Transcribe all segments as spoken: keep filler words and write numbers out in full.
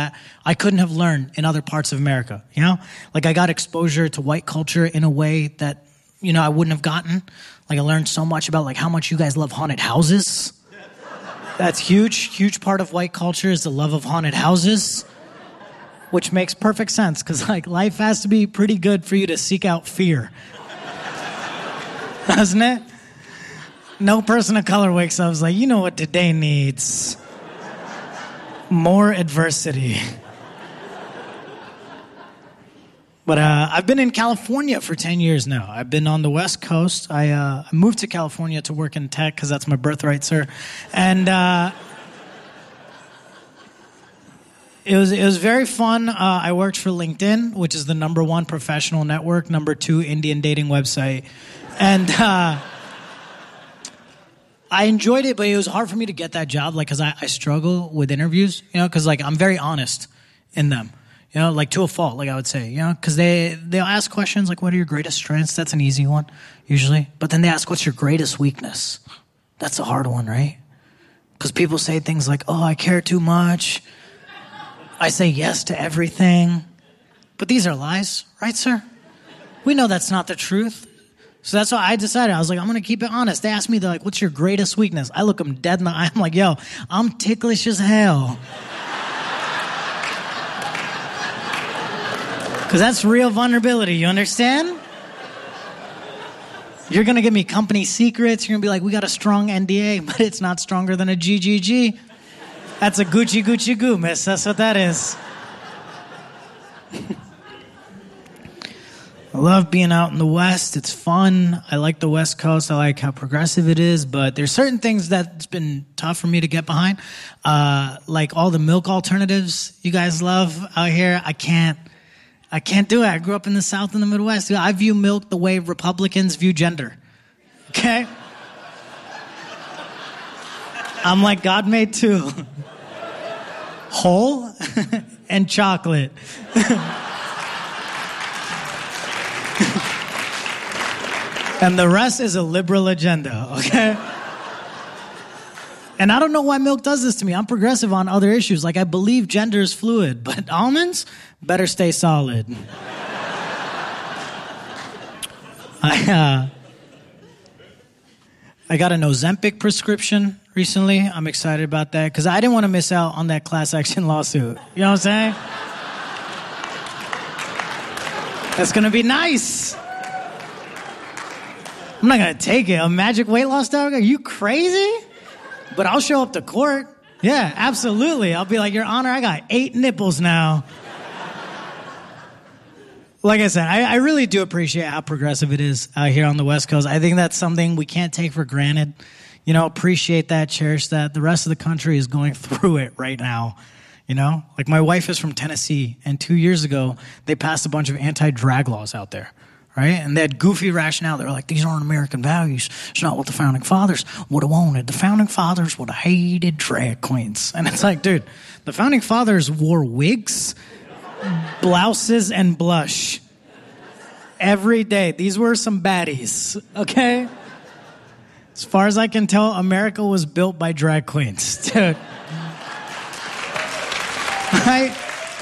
that I couldn't have learned in other parts of America, you know? Like, I got exposure to white culture in a way that, you know, I wouldn't have gotten. Like, I learned so much about, like, how much you guys love haunted houses. That's huge. Huge part of white culture is the love of haunted houses, which makes perfect sense, because, like, life has to be pretty good for you to seek out fear. Doesn't it? No person of color wakes up and is like, you know what today needs? More adversity. But uh, I've been in California for ten years now. I've been on the West Coast. I, uh, I moved to California to work in tech because that's my birthright, sir. And uh, it was it was very fun. Uh, I worked for LinkedIn, which is the number one professional network, number two Indian dating website. And uh, I enjoyed it, but it was hard for me to get that job, like, because I, I struggle with interviews, you know, because, like, I'm very honest in them, you know, like, to a fault, like I would say, you know, because they, they'll ask questions like, what are your greatest strengths? That's an easy one, usually. But then they ask, what's your greatest weakness? That's a hard one, right? Because people say things like, oh, I care too much. I say yes to everything. But these are lies, right, sir? We know that's not the truth. So that's why I decided. I was like, I'm going to keep it honest. They asked me, they're like, what's your greatest weakness? I look them dead in the eye. I'm like, yo, I'm ticklish as hell. Because that's real vulnerability, you understand? You're going to give me company secrets. You're going to be like, we got a strong N D A, but it's not stronger than a G G G. That's a Gucci Gucci Goo, miss. That's what that is. I love being out in the West. It's fun. I like the West Coast. I like how progressive it is. But there's certain things that's been tough for me to get behind. Uh, like all the milk alternatives you guys love out here. I can't. I can't do it. I grew up in the South and the Midwest. I view milk the way Republicans view gender. Okay? I'm like, God made two. Whole and chocolate. And the rest is a liberal agenda, okay? And I don't know why milk does this to me. I'm progressive on other issues. Like, I believe gender is fluid, but almonds better stay solid. I, uh, I got an Ozempic prescription recently. I'm excited about that because I didn't want to miss out on that class action lawsuit. You know what I'm saying? That's going to be nice. I'm not going to take it. A magic weight loss dog? Are you crazy? But I'll show up to court. Yeah, absolutely. I'll be like, Your Honor, I got eight nipples now. Like I said, I, I really do appreciate how progressive it is out here on the West Coast. I think that's something we can't take for granted. You know, appreciate that, cherish that. The rest of the country is going through it right now. You know, like my wife is from Tennessee, and two years ago, they passed a bunch of anti-drag laws out there. Right? And they had goofy rationale. They were like, these aren't American values. It's not what the founding fathers would have wanted. The founding fathers would have hated drag queens. And it's like, dude, the founding fathers wore wigs, blouses, and blush every day. These were some baddies, okay? As far as I can tell, America was built by drag queens, dude. Right?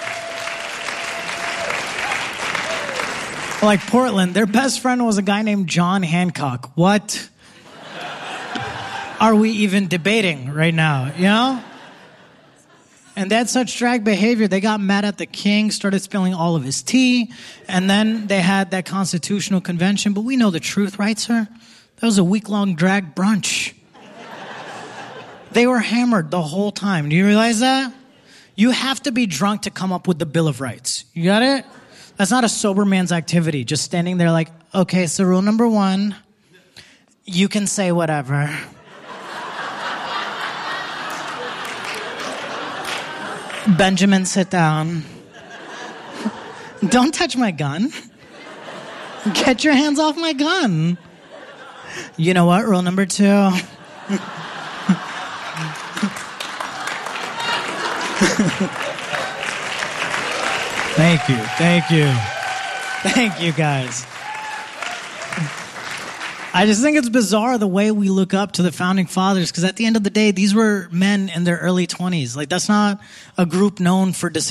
Like Portland, their best friend was a guy named John Hancock. What are we even debating right now, you know? And they had such drag behavior, they got mad at the king, started spilling all of his tea, and then they had that constitutional convention. But we know the truth, right, sir? That was a week-long drag brunch. They were hammered the whole time. Do you realize that? You have to be drunk to come up with the Bill of Rights. You got it? That's not a sober man's activity. Just standing there like, okay, so rule number one, you can say whatever. Benjamin, sit down. Don't touch my gun. Get your hands off my gun. You know what? Rule number two. Thank you, thank you. Thank you, guys. I just think it's bizarre the way we look up to the founding fathers, because at the end of the day, these were men in their early twenties. Like, that's not a group known for decision.